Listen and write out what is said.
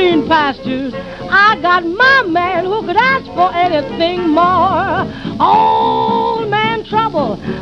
green pastures. I got my man who could ask for anything more. Oh,